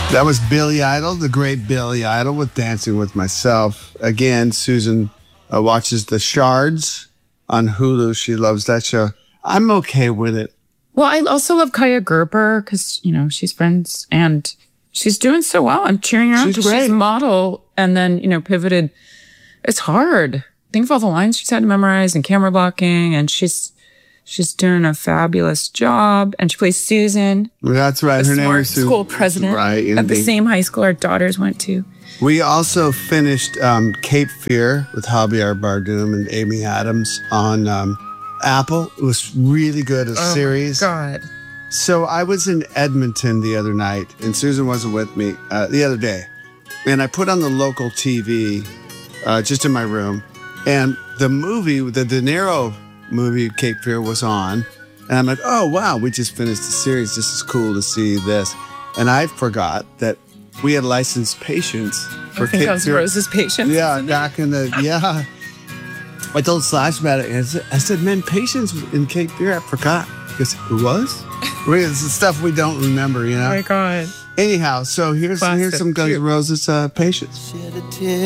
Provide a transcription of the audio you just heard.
That was Billy Idol, the great Billy Idol, with Dancing with Myself. Again, Susan watches The Shards on Hulu. She loves that show. I'm okay with it. Well, I also love Kaya Gerber because, you know, she's friends and she's doing so well. I'm cheering her on because she's a model and then, you know, pivoted. It's hard. Think of all the lines she's had to memorize and camera blocking, and she's doing a fabulous job. And she plays Susan. That's right. Her name is school president at the same high school our daughters went to. We also finished Cape Fear with Javier Bardem and Amy Adams on Apple. It was really good, series. Oh, my God. So I was in Edmonton the other night, and Susan wasn't with me the other day. And I put on the local TV just in my room. And the movie, the De Niro movie, Cape Fear, was on. And I'm like, oh, wow, we just finished the series. This is cool to see this. And I forgot that we had licensed patients for Cape Fear. Rose's patients? Yeah, back in the, yeah. I told Slash about it. And I said, man, Patience in Cape Fear, I forgot. He goes, it was? It's the stuff we don't remember, you know? Oh, my God. Anyhow, so here's some Guns N' Roses Patience.